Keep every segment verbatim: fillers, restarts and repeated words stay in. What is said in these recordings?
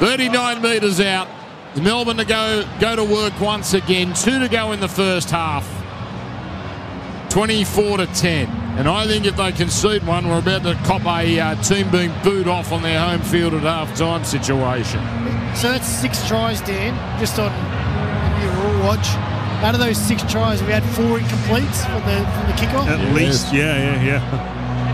thirty-nine metres out. Melbourne to go, go to work once again. Two to go in the first half. twenty-four to ten. And I think if they concede one, we're about to cop a uh, team being booed off on their home field at half-time situation. So that's six tries, Dan, just on your Raw watch. Out of those six tries, we had four incompletes from the, from the kickoff. At Yeah, least, yeah, yeah, yeah.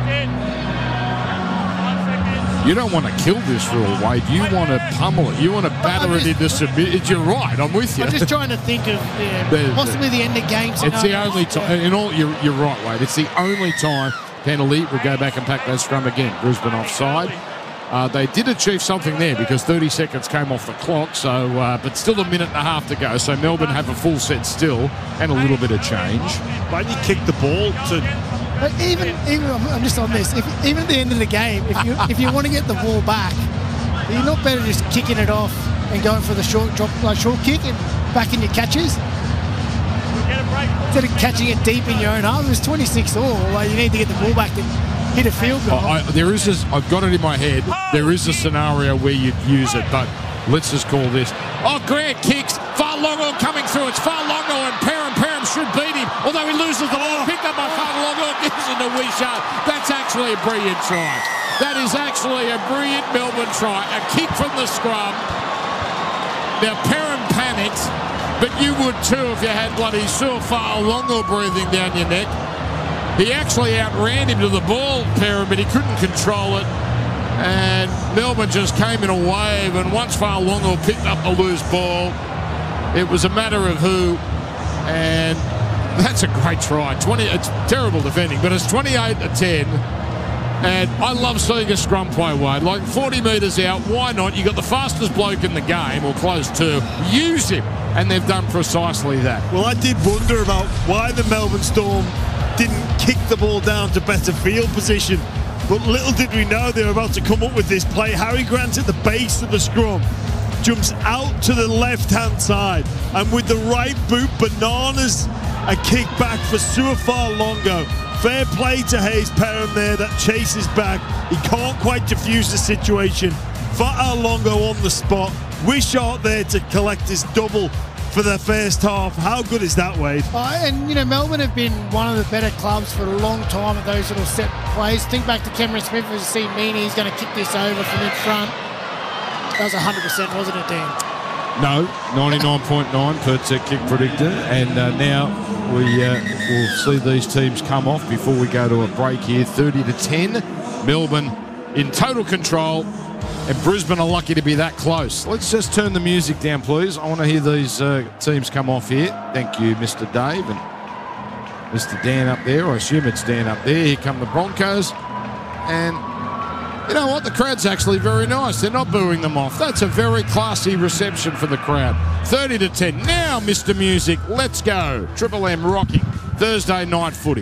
You don't want to kill this rule, Wade. You want to pummel it. You want to batter it into submission. You're right. I'm with you. I'm just trying to think of yeah, The- possibly the end of game It's the scenario. only time. In all, you're, you're right, Wade. It's the only time penalty will go back and pack that scrum again. Brisbane offside. Uh, they did achieve something there because thirty seconds came off the clock. So, uh, but still a minute and a half to go. So Melbourne have a full set still and a little bit of change. Why didn't you kick the ball to? But even, even I'm just on this. If, even at the end of the game, if you if you want to get the ball back, you're not better just kicking it off and going for the short drop, like short kick and backing your catches. Instead of catching it deep in your own half, it was twenty-six all. Like you need to get the ball back and hit a field goal. I, I, there is, a, I've got it in my head. There is a scenario where you'd use it, but let's just call this. Oh, Grant kicks. Farlongo coming through. It's Farlongo and Perham. Perham should beat him, although he loses the ball. Picked up by Farlongo. Gives it to Wishart. That's actually a brilliant try. That is actually a brilliant Melbourne try. A kick from the scrum. Now, Perham panicked, but you would too if you had bloody Sue Farlongo breathing down your neck. He actually outran him to the ball, Perham, but he couldn't control it. And Melbourne just came in a wave, and once Farlongo picked up the loose ball, it was a matter of who. And that's a great try. twenty. It's terrible defending, but it's twenty-eight to ten. And I love seeing a scrum play, Wade. Like forty metres out, why not? You got the fastest bloke in the game, or close to. Use him. And they've done precisely that. Well, I did wonder about why the Melbourne Storm didn't kick the ball down to better field position. But little did we know they were about to come up with this play. Harry Grant at the base of the scrum jumps out to the left-hand side. And with the right boot, bananas, a kick back for Suafar Longo. Fair play to Hayes Perham there that chases back. He can't quite diffuse the situation. Fa'al Longo on the spot. Wishart there to collect his double for the first half. How good is that, Wade? Uh, and, you know, Melbourne have been one of the better clubs for a long time at those little set plays. Think back to Cameron Smith as you see Meany. He's going to kick this over from in front. That was one hundred percent, wasn't it, Dan? No, ninety-nine point nine per tech kick predictor. And uh, now we uh, will see these teams come off before we go to a break here. thirty to ten. Melbourne in total control. And Brisbane are lucky to be that close. Let's just turn the music down, please. I want to hear these uh, teams come off here. Thank you, Mister Dave and Mister Dan up there. I assume it's Dan up there. Here come the Broncos. And you know what? The crowd's actually very nice. They're not booing them off. That's a very classy reception for the crowd. thirty to ten. Now, Mister Music, let's go. Triple M rocking Thursday night footy.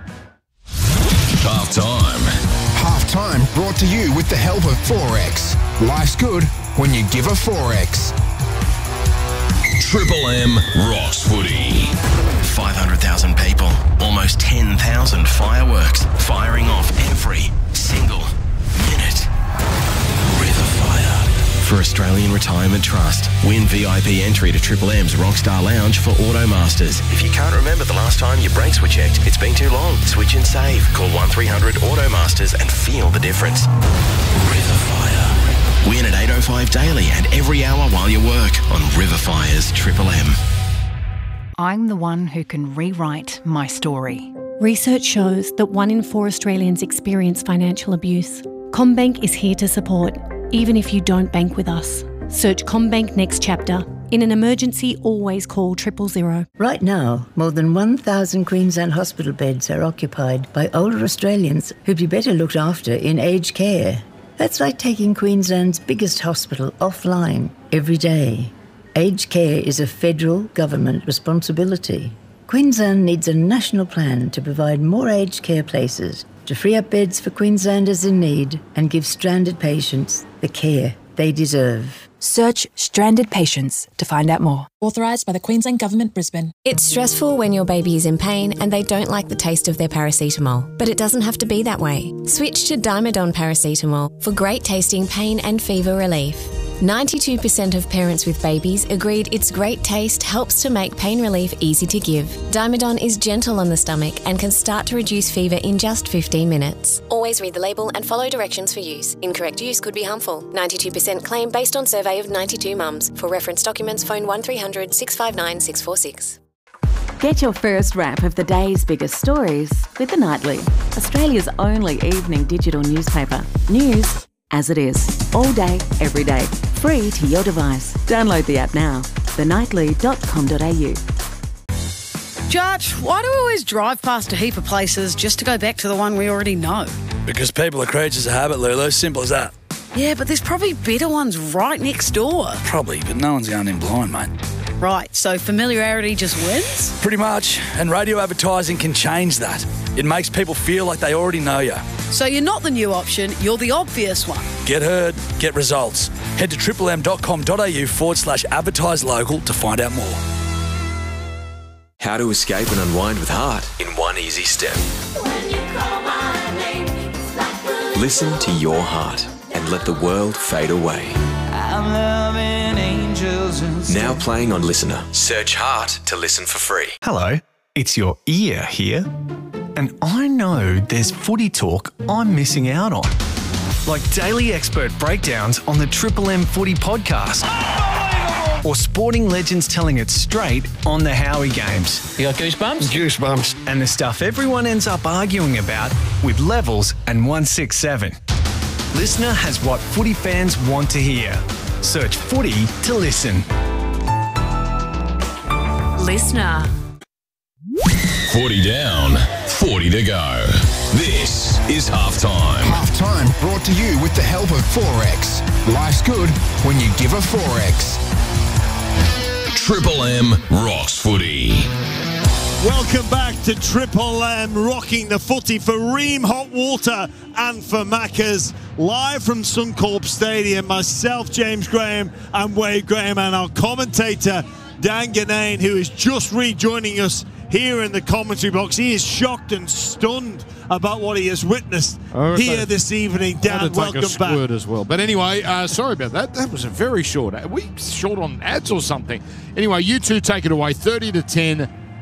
Half time. Half time brought to you with the help of Forex. Life's good when you give a Forex. Triple M rocks footy. five hundred thousand people, almost ten thousand fireworks firing off every single minute. River Fire. For Australian Retirement Trust, win V I P entry to Triple M's Rockstar Lounge for Automasters. If you can't remember the last time your brakes were checked, it's been too long. Switch and save. Call one three hundred Automasters and feel the difference. River Fire. Win at eight oh five daily and every hour while you work on River Fire's Triple M. I'm the one who can rewrite my story. Research shows that one in four Australians experience financial abuse. CommBank is here to support, even if you don't bank with us. Search CommBank Next Chapter. In an emergency, always call triple zero. Right now, more than one thousand Queensland hospital beds are occupied by older Australians who'd be better looked after in aged care. That's like taking Queensland's biggest hospital offline every day. Aged care is a federal government responsibility. Queensland needs a national plan to provide more aged care places, to free up beds for Queenslanders in need and give stranded patients the care they deserve. Search Stranded Patients to find out more. Authorised by the Queensland Government, Brisbane. It's stressful when your baby is in pain and they don't like the taste of their paracetamol. But it doesn't have to be that way. Switch to Dimedon paracetamol for great tasting pain and fever relief. ninety-two percent of parents with babies agreed its great taste helps to make pain relief easy to give. Dimedon is gentle on the stomach and can start to reduce fever in just fifteen minutes. Always read the label and follow directions for use. Incorrect use could be harmful. ninety-two percent claim based on survey of ninety-two mums. For reference documents, phone one three hundred six five nine six four six. Get your first wrap of the day's biggest stories with The Nightly, Australia's only evening digital newspaper. News as it is, all day, every day, free to your device. Download the app now, the nightly dot com dot a u. Judge, why do we always drive past a heap of places just to go back to the one we already know? Because people are creatures of habit, Lulu. Simple as that. Yeah, but there's probably better ones right next door. Probably, but no one's going in blind, mate. Right, so familiarity just wins? Pretty much, and radio advertising can change that. It makes people feel like they already know you. So you're not the new option, you're the obvious one. Get heard, get results. Head to triple m dot com dot a u forward slash advertise local to find out more. How to escape and unwind with heart in one easy step. Listen to your heart and let the world fade away. I'm loving angels instead. Now playing on Listener. Search Heart to listen for free. Hello, it's your ear here. And I know there's footy talk I'm missing out on. Like daily expert breakdowns on the Triple M Footy podcast. Or sporting legends telling it straight on the Howie Games. You got goosebumps? Goosebumps. And the stuff everyone ends up arguing about with Levels and one sixty-seven. Listener has what footy fans want to hear. Search Footy to listen. Listener. forty down, forty to go. This is Halftime. Halftime brought to you with the help of Forex. Life's good when you give a Forex. Triple M rocks footy. Welcome back to Triple M, rocking the footy for Ream Hot Water and for Macca's. Live from Suncorp Stadium, myself, James Graham, and Wade Graham, and our commentator, Dan Ganane, who is just rejoining us here in the commentary box. He is shocked and stunned about what he has witnessed here this evening. Dan, welcome take a back. Squirt as well. But anyway, uh, sorry about that. That was a very short. Are we short on ads or something? Anyway, you two take it away, thirty to ten.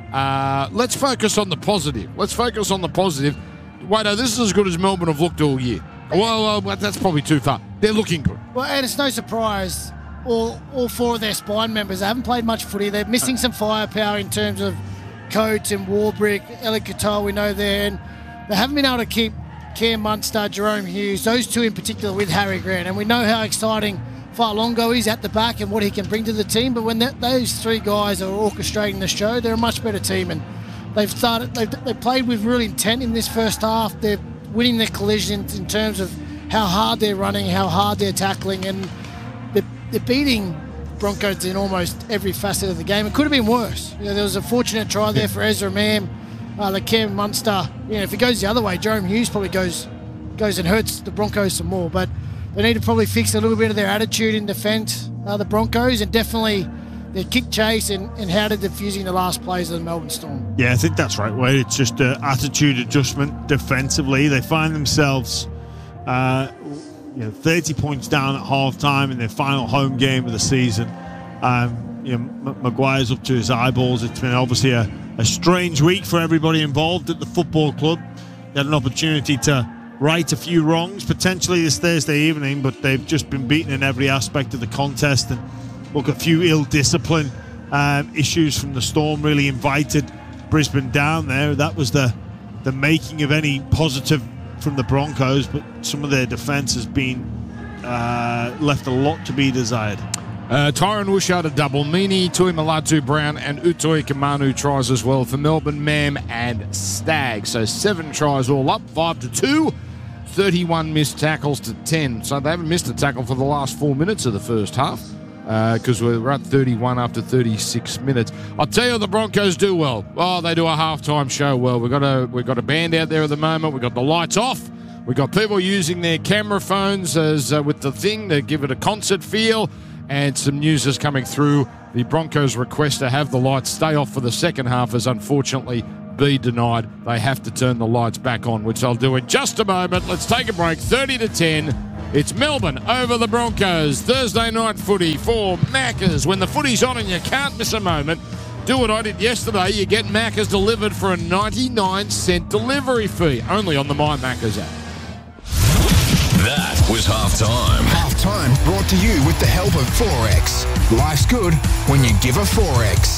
Uh, let's focus on the positive. Let's focus on the positive. Wado, this is as good as Melbourne have looked all year. Well, well, that's probably too far. They're looking good. Well, and it's no surprise. All, all four of their spine members haven't played much footy. They're missing some firepower in terms of Coates and Warbrick, Elliot Couture, we know there. And they haven't been able to keep Cam Munster, Jerome Hughes, those two in particular with Harry Grant. And we know how exciting Farlongo is at the back and what he can bring to the team. But when that, those three guys are orchestrating the show, they're a much better team. And they've started, they've, they've played with real intent in this first half. They're winning their collisions in terms of how hard they're running, how hard they're tackling, and they're, they're beating Broncos in almost every facet of the game. It could have been worse. You know, there was a fortunate try there for Ezra Mam, uh, the Cam Munster. You know, if it goes the other way, Jerome Hughes probably goes goes and hurts the Broncos some more. But they need to probably fix a little bit of their attitude in defence, uh, the Broncos, and definitely their kick chase and, and how they're diffusing the last plays of the Melbourne Storm. Yeah, I think that's right, Wade. It's just an attitude adjustment defensively. They find themselves uh, you know, thirty points down at half-time in their final home game of the season. Um, you know, M- Maguire's up to his eyeballs. It's been obviously a, a strange week for everybody involved at the football club. They had an opportunity to right a few wrongs, potentially this Thursday evening, but they've just been beaten in every aspect of the contest. And look, a few ill-discipline um, issues from the Storm really invited Brisbane down there. That was the, the making of any positive from the Broncos, but some of their defence has been uh, left a lot to be desired. Uh, Tyron Wishart a double. Meany, Tui Malatu Brown and Utoi Kamanu tries as well for Melbourne, Mam and Stagg. So seven tries all up, five to two. thirty-one missed tackles to ten. So they haven't missed a tackle for the last four minutes of the first half because uh, we're at thirty-one after thirty-six minutes. I'll tell you, the Broncos do well. Oh, they do a halftime show well. We've got a, we've got a band out there at the moment. We've got the lights off. We've got people using their camera phones as uh, with the thing to give it a concert feel. And some news is coming through. The Broncos' request to have the lights stay off for the second half has unfortunately been denied. They have to turn the lights back on, which I'll do in just a moment. Let's take a break. thirty to ten. It's Melbourne over the Broncos. Thursday night footy for Maccas. When the footy's on and you can't miss a moment, do what I did yesterday. You get Maccas delivered for a ninety-nine cent delivery fee. Only on the My Maccas app. That was halftime. Halftime brought to you with the help of Forex. Life's good when you give a Forex.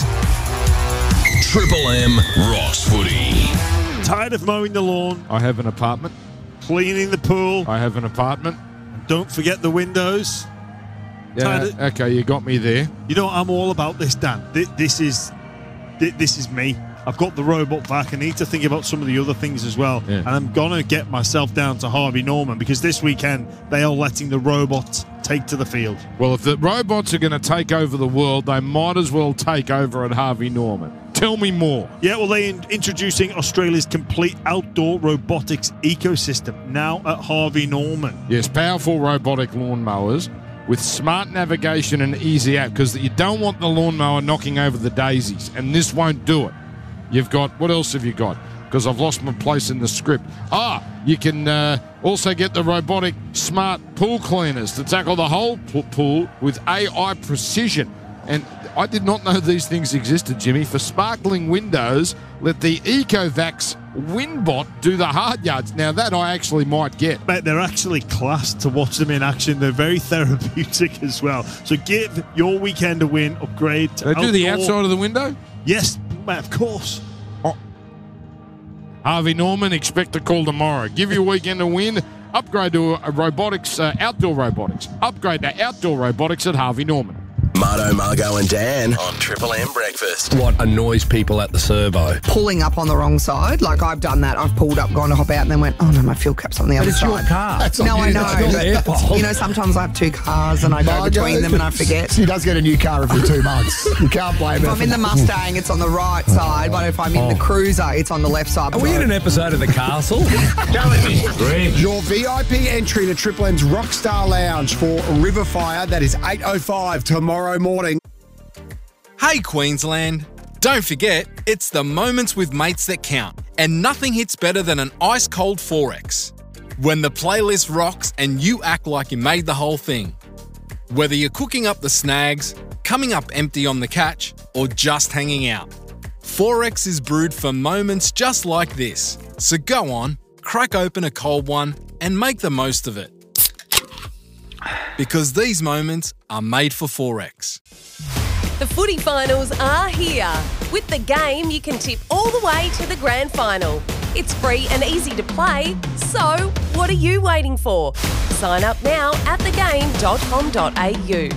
Triple M rocks footy. Tired of mowing the lawn, I have an apartment. cleaning the pool. I have an apartment. Don't forget the windows. Yeah, Tired of- okay, you got me there. You know, I'm all about this, Dan. Th- This is th- this is me. I've got the robot back. I need to think about some of the other things as well. Yeah. And I'm going to get myself down to Harvey Norman because this weekend they are letting the robots take to the field. Well, if the robots are going to take over the world, they might as well take over at Harvey Norman. Tell me more. Yeah, well, they're in- introducing Australia's complete outdoor robotics ecosystem now at Harvey Norman. Yes, powerful robotic lawnmowers with smart navigation and easy app, because you don't want the lawnmower knocking over the daisies, and this won't do it. You've got, what else have you got? Because I've lost my place in the script. Ah, you can uh, also get the robotic smart pool cleaners to tackle the whole p- pool with A I precision. And I did not know these things existed, Jimmy. For sparkling windows, let the EcoVax Windbot do the hard yards. Now, that I actually might get. Mate, they're actually class to watch them in action. They're very therapeutic as well. So give your weekend a win. Upgrade to They do the outdoor- outside of the window? Yes, mate, of course. Oh. Harvey Norman, expect a call tomorrow. Give your weekend a win. Upgrade to a robotics, uh, outdoor robotics. Upgrade to outdoor robotics at Harvey Norman. Marto, Margo and Dan on Triple M Breakfast. What annoys people at the servo? Pulling up on the wrong side. Like, I've done that. I've pulled up, gone to hop out, and then went, oh no, my fuel cap's on the But other it's side. your car. That's no, not I you, know. that's not their but, fault. you know, sometimes I have two cars and I go Margo, between them and I forget. She does get a new car every two months. You can't blame her. If I'm in the Mustang, it's on the right side, but if I'm in the Cruiser, it's on the left side. Are we in an episode of The Castle? Your V I P entry to Triple M's Rockstar Lounge for Riverfire. That is eight oh five tomorrow morning. Hey Queensland! Don't forget, it's the moments with mates that count, and nothing hits better than an ice-cold Forex. When the playlist rocks and you act like you made the whole thing. Whether you're cooking up the snags, coming up empty on the catch, or just hanging out. Forex is brewed for moments just like this. So go on, crack open a cold one, and make the most of it. Because these moments are made for Forex. The footy finals are here. With the game, you can tip all the way to the grand final. It's free and easy to play, so what are you waiting for? Sign up now at the game dot com dot a u.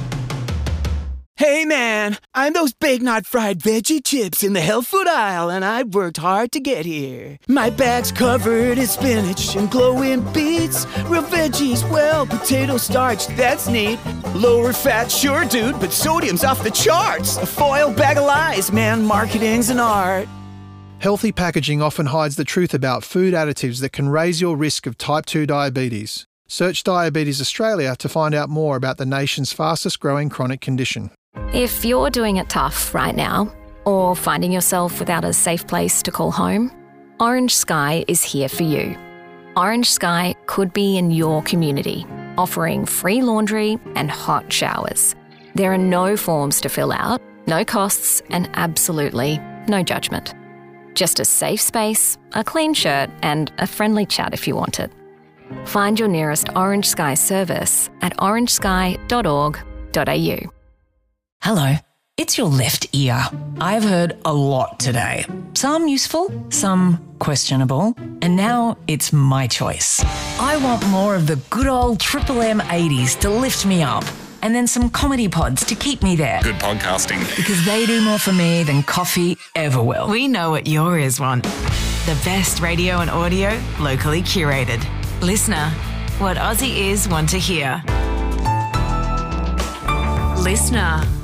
Hey man, I'm those Big Knot fried veggie chips in the health food aisle, and I worked hard to get here. My bag's covered in spinach and glowing beets, real veggies, well, potato starch, that's neat. Lower fat, sure dude, but sodium's off the charts. A foil bag of lies, man, marketing's an art. Healthy packaging often hides the truth about food additives that can raise your risk of type two diabetes. Search Diabetes Australia to find out more about the nation's fastest growing chronic condition. If you're doing it tough right now, or finding yourself without a safe place to call home, Orange Sky is here for you. Orange Sky could be in your community, offering free laundry and hot showers. There are no forms to fill out, no costs, and absolutely no judgment. Just a safe space, a clean shirt, and a friendly chat if you want it. Find your nearest Orange Sky service at orange sky dot org dot a u. Hello, it's your left ear. I've heard a lot today. Some useful, some questionable, and now it's my choice. I want more of the good old Triple M eighties to lift me up, and then some comedy pods to keep me there. Good podcasting. Because they do more for me than coffee ever will. We know what your ears want. The best radio and audio, locally curated. Listener, what Aussie ears want to hear. Listener.